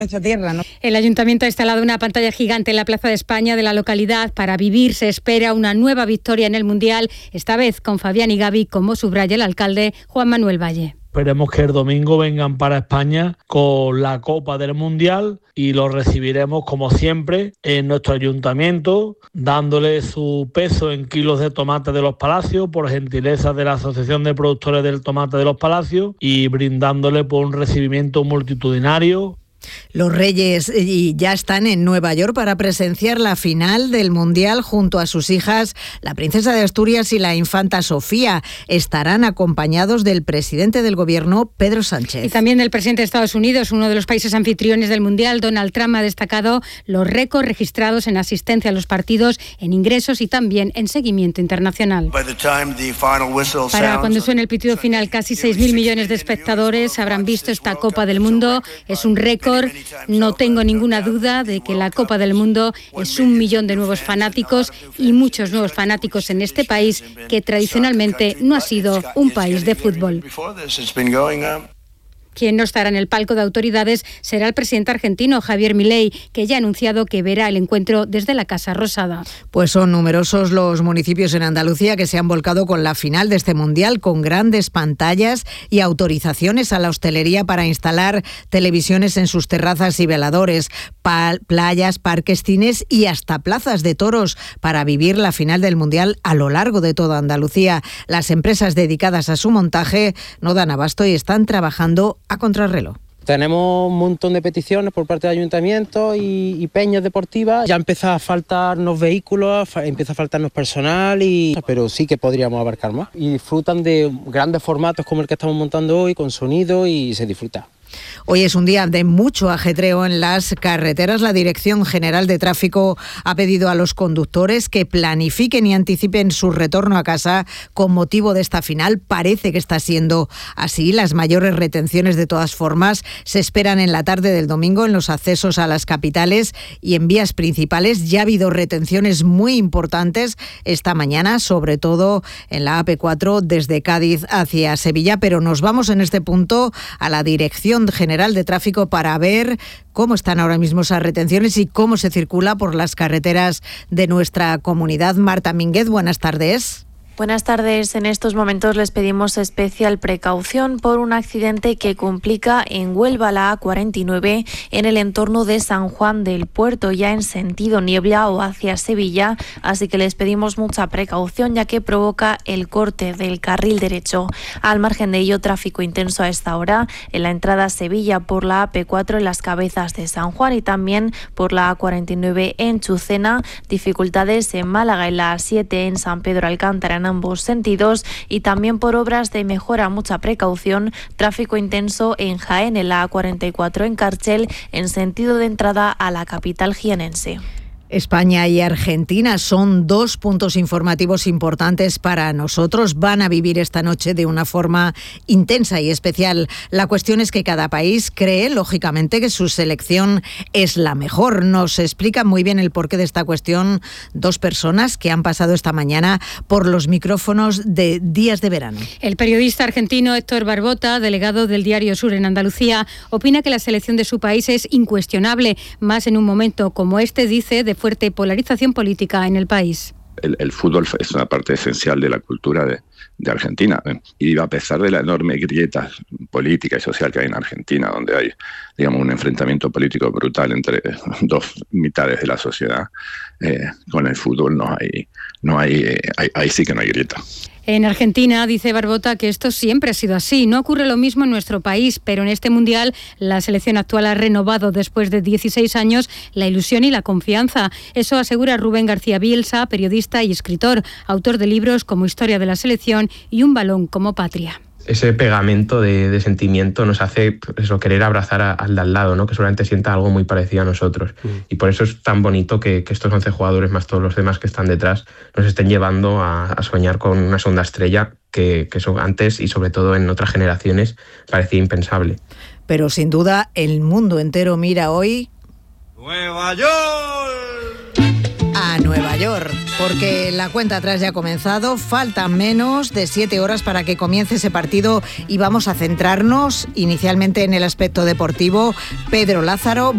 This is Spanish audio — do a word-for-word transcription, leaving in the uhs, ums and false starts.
nuestra tierra, ¿no? El Ayuntamiento ha instalado una pantalla gigante en la Plaza de España de la localidad. Para vivir se espera una nueva victoria en el Mundial, esta vez con Fabián y Gavi, como subraya el alcalde Juan Manuel Valle. Esperemos que el domingo vengan para España con la Copa del Mundial y lo recibiremos como siempre en nuestro ayuntamiento, dándole su peso en kilos de tomate de los Palacios por gentileza de la Asociación de Productores del Tomate de los Palacios y brindándole por un recibimiento multitudinario. Los Reyes ya están en Nueva York para presenciar la final del Mundial junto a sus hijas, la princesa de Asturias y la infanta Sofía. Estarán acompañados del presidente del gobierno, Pedro Sánchez. Y también del presidente de Estados Unidos, uno de los países anfitriones del Mundial. Donald Trump ha destacado los récords registrados en asistencia a los partidos, en ingresos y también en seguimiento internacional. Para cuando suene el pitido final, casi seis mil millones de espectadores habrán visto esta Copa del Mundo. Es un récord. No tengo ninguna duda de que la Copa del Mundo es un millón de nuevos fanáticos y muchos nuevos fanáticos en este país que tradicionalmente no ha sido un país de fútbol. Quien no estará en el palco de autoridades será el presidente argentino, Javier Milei, que ya ha anunciado que verá el encuentro desde la Casa Rosada. Pues son numerosos los municipios en Andalucía que se han volcado con la final de este Mundial, con grandes pantallas y autorizaciones a la hostelería para instalar televisiones en sus terrazas y veladores, pa- playas, parques, cines y hasta plazas de toros para vivir la final del Mundial a lo largo de toda Andalucía. Las empresas dedicadas a su montaje no dan abasto y están trabajando a contrarreloj. Tenemos un montón de peticiones por parte del ayuntamiento y, y peñas deportivas. Ya empieza a faltarnos vehículos, fa- empieza a faltarnos personal, y, pero sí que podríamos abarcar más. Y disfrutan de grandes formatos como el que estamos montando hoy, con sonido, y se disfruta. Hoy es un día de mucho ajetreo en las carreteras. La Dirección General de Tráfico ha pedido a los conductores que planifiquen y anticipen su retorno a casa con motivo de esta final. Parece que está siendo así. Las mayores retenciones, de todas formas, se esperan en la tarde del domingo en los accesos a las capitales y en vías principales. Ya ha habido retenciones muy importantes esta mañana, sobre todo en la A P cuatro desde Cádiz hacia Sevilla, pero nos vamos en este punto a la Dirección General de Tráfico para ver cómo están ahora mismo esas retenciones y cómo se circula por las carreteras de nuestra comunidad. Marta Mínguez, buenas tardes. Buenas tardes. En estos momentos les pedimos especial precaución por un accidente que complica en Huelva la A cuarenta y nueve en el entorno de San Juan del Puerto, ya en sentido Niebla o hacia Sevilla, así que les pedimos mucha precaución ya que provoca el corte del carril derecho. Al margen de ello, tráfico intenso a esta hora en la entrada a Sevilla por la A P cuatro en las Cabezas de San Juan y también por la A cuarenta y nueve en Chucena, dificultades en Málaga en la A siete en San Pedro Alcántara en ambos sentidos y también por obras de mejora, mucha precaución, tráfico intenso en Jaén en la A cuarenta y cuatro en Cárchel en sentido de entrada a la capital jienense. España y Argentina son dos puntos informativos importantes para nosotros. Van a vivir esta noche de una forma intensa y especial. La cuestión es que cada país cree, lógicamente, que su selección es la mejor. Nos explican muy bien el porqué de esta cuestión dos personas que han pasado esta mañana por los micrófonos de Días de Verano. El periodista argentino Héctor Barbota, delegado del Diario Sur en Andalucía, opina que la selección de su país es incuestionable, más en un momento como este, dice, de fuerte polarización política en el país. El, el fútbol es una parte esencial de la cultura de, de Argentina, ¿eh? Y a pesar de la enorme grieta política y social que hay en Argentina, donde hay, digamos, un enfrentamiento político brutal entre dos mitades de la sociedad, eh, con el fútbol no hay, no hay, eh, hay, ahí sí que no hay grieta. En Argentina, dice Barbota, que esto siempre ha sido así. No ocurre lo mismo en nuestro país, pero en este Mundial la selección actual ha renovado después de dieciséis años la ilusión y la confianza. Eso asegura Rubén García Bielsa, periodista y escritor, autor de libros como Historia de la Selección y Un balón como patria. Ese pegamento de, de sentimiento nos hace eso, querer abrazar a, al de al lado, ¿no? Que seguramente sienta algo muy parecido a nosotros. Mm. Y por eso es tan bonito que, que estos once jugadores, más todos los demás que están detrás, nos estén llevando a, a soñar con una segunda estrella que, que eso antes y sobre todo en otras generaciones parecía impensable. Pero sin duda el mundo entero mira hoy ¡Nueva York! A Nueva York, porque la cuenta atrás ya ha comenzado, faltan menos de siete horas para que comience ese partido y vamos a centrarnos inicialmente en el aspecto deportivo. Pedro Lázaro.